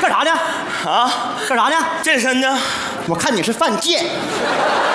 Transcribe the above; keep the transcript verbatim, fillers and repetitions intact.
干啥呢？ 啊， 干啥呢？ 健身呢？ 我看你是犯贱。